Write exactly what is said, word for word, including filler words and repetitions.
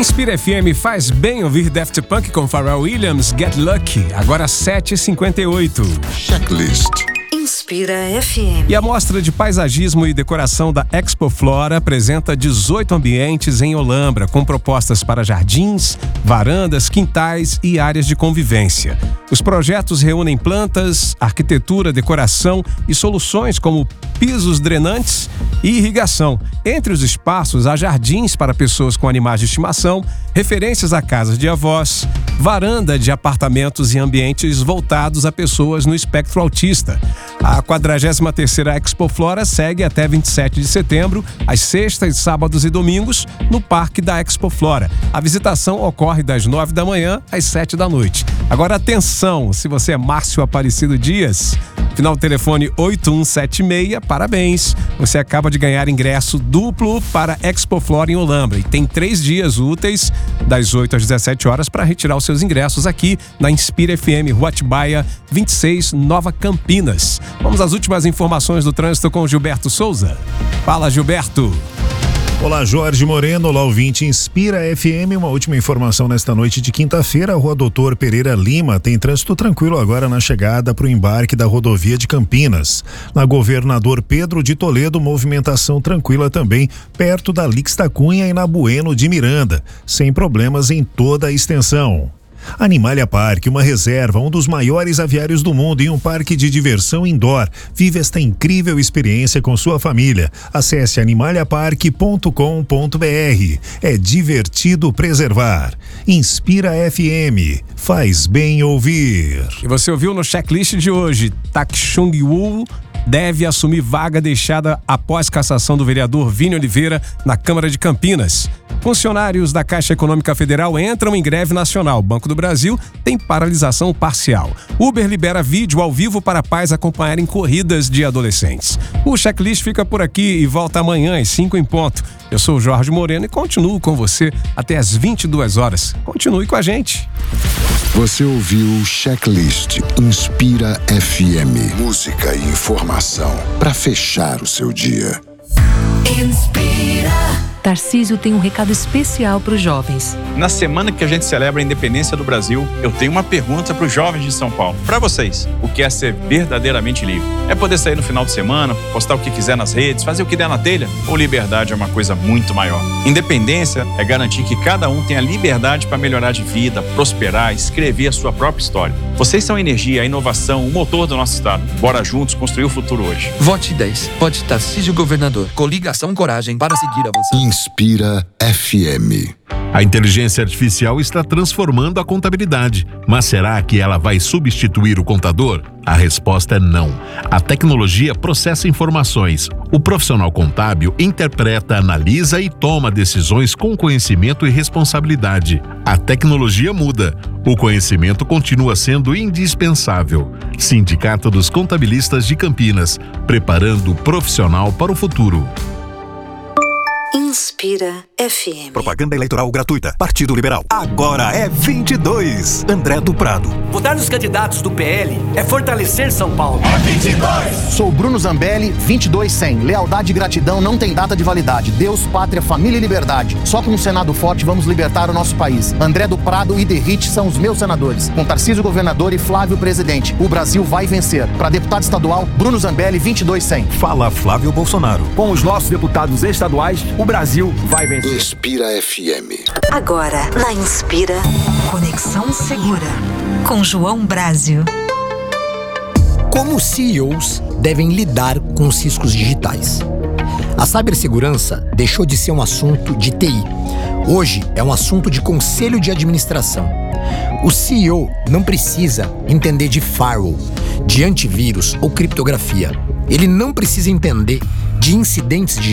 Inspira F M, faz bem ouvir Daft Punk com Pharrell Williams, Get Lucky, agora sete e cinquenta e oito. Checklist. Inspira F M. E a mostra de paisagismo e decoração da Expo Flora apresenta dezoito ambientes em Olambra, com propostas para jardins, varandas, quintais e áreas de convivência. Os projetos reúnem plantas, arquitetura, decoração e soluções como pisos drenantes e irrigação. Entre os espaços, há jardins para pessoas com animais de estimação, referências a casas de avós, varanda de apartamentos e ambientes voltados a pessoas no espectro autista. A quadragésima terceira Expo Flora segue até vinte e sete de setembro, às sextas, sábados e domingos, no Parque da Expo Flora. A visitação ocorre das nove da manhã às sete da noite. Agora atenção, se você é Márcio Aparecido Dias, final do telefone oito um sete seis, parabéns! Você acaba de ganhar ingresso duplo para Expo Flora em Olambra e tem três dias úteis, das oito às dezessete horas, para retirar os seus ingressos aqui na Inspira F M, Rua Atibaia, vinte e seis, Nova Campinas. Vamos às últimas informações do trânsito com Gilberto Souza. Fala, Gilberto! Olá, Jorge Moreno, olá, ouvinte Inspira F M. Uma última informação nesta noite de quinta-feira. A Rua Doutor Pereira Lima tem trânsito tranquilo agora na chegada para o embarque da rodovia de Campinas. Na Governador Pedro de Toledo, movimentação tranquila também perto da Lix da Cunha e na Bueno de Miranda, sem problemas em toda a extensão. Animalia Park, uma reserva, um dos maiores aviários do mundo e um parque de diversão indoor. Vive esta incrível experiência com sua família. Acesse animalia park ponto com ponto b r. É divertido preservar. Inspira F M. Faz bem ouvir. E você ouviu no checklist de hoje, Tak Chung-woo deve assumir vaga deixada após cassação do vereador Vini Oliveira na Câmara de Campinas. Funcionários da Caixa Econômica Federal entram em greve nacional. Banco do Brasil tem paralisação parcial. Uber libera vídeo ao vivo para pais acompanharem corridas de adolescentes. O checklist fica por aqui e volta amanhã às cinco em ponto. Eu sou o Jorge Moreno e continuo com você até às vinte e duas horas. Continue com a gente. Você ouviu o Checklist Inspira F M. Música e informação para fechar o seu dia. Inspira. Tarcísio tem um recado especial para os jovens. Na semana que a gente celebra a independência do Brasil, eu tenho uma pergunta para os jovens de São Paulo. Para vocês, o que é ser verdadeiramente livre? É poder sair no final de semana, postar o que quiser nas redes, fazer o que der na telha? Ou liberdade é uma coisa muito maior? Independência é garantir que cada um tenha liberdade para melhorar de vida, prosperar, escrever a sua própria história. Vocês são a energia, a inovação, o motor do nosso estado. Bora juntos construir o futuro hoje. Vote dez. Vote Tarcísio Governador. Coligação Coragem para seguir avançando. Inspira F M. A inteligência artificial está transformando a contabilidade, mas será que ela vai substituir o contador? A resposta é não. A tecnologia processa informações. O profissional contábil interpreta, analisa e toma decisões com conhecimento e responsabilidade. A tecnologia muda. O conhecimento continua sendo indispensável. Sindicato dos Contabilistas de Campinas, preparando o profissional para o futuro. Inspira F M. Propaganda eleitoral gratuita. Partido Liberal. Agora é vinte e dois. André do Prado. Votar nos candidatos do P L é fortalecer São Paulo. É vinte e dois. Sou Bruno Zambelli, vinte e dois cem. Lealdade e gratidão não tem data de validade. Deus, pátria, família e liberdade. Só com um Senado forte vamos libertar o nosso país. André do Prado e Derrite são os meus senadores. Com Tarcísio governador e Flávio presidente. O Brasil vai vencer. Para deputado estadual, Bruno Zambelli, vinte e dois cem. Fala Flávio Bolsonaro. Com os nossos deputados estaduais, o Brasil vai vencer. Inspira F M. Agora, na Inspira, Conexão Segura, com João Brásio. Como C E Os devem lidar com os riscos digitais? A cibersegurança deixou de ser um assunto de T I. Hoje é um assunto de conselho de administração. O C E O não precisa entender de firewall, de antivírus ou criptografia. Ele não precisa entender de incidentes digitais.